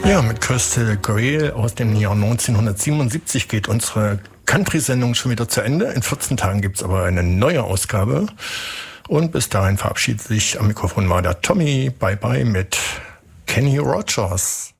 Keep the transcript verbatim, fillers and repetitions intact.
Ja, mit Crystal Grail aus dem Jahr neunzehnhundertsiebenundsiebzig geht unsere Country-Sendung schon wieder zu Ende. In vierzehn Tagen gibt's aber eine neue Ausgabe. Und bis dahin verabschiedet sich am Mikrofon mal der Tommy. Bye bye mit Kenny Rogers.